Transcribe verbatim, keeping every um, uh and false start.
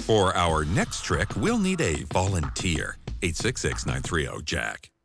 For our next trick, we'll need a volunteer. eight six six, nine three zero, Jack.